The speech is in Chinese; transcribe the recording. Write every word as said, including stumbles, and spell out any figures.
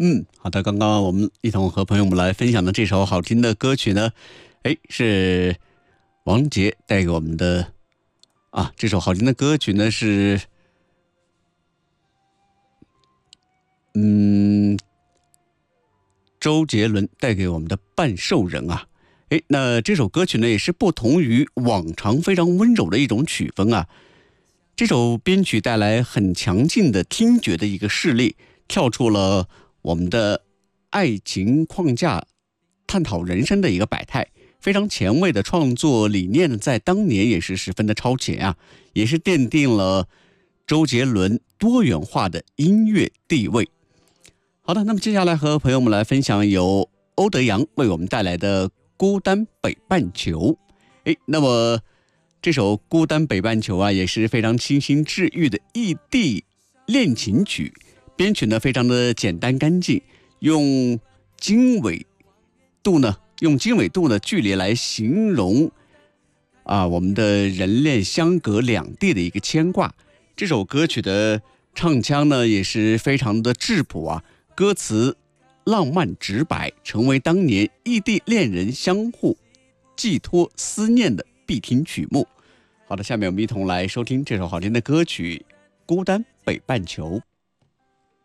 嗯，好的，刚刚我们一同和朋友们来分享的这首好听的歌曲呢，哎，是王杰带给我们的啊，这首好听的歌曲呢是，嗯，周杰伦带给我们的半兽人啊。哎，那这首歌曲呢也是不同于往常非常温柔的一种曲风啊。这首编曲带来很强劲的听觉的一个势力，跳出了我们的爱情框架，探讨人生的一个百态，非常前卫的创作理念，在当年也是十分的超前啊，也是奠定了周杰伦多元化的音乐地位。好的，那么接下来和朋友们来分享由欧德阳为我们带来的《孤单北半球》。诶，那么这首《孤单北半球》啊，也是非常清新治愈的异地恋情曲，编曲呢非常的简单干净，用经纬度呢，用经纬度的距离来形容啊我们的人恋相隔两地的一个牵挂。这首歌曲的唱腔呢也是非常的质朴啊，歌词浪漫直白，成为当年异地恋人相互寄托思念的必听曲目。好的，下面我们一同来收听这首好听的歌曲《孤单北半球》。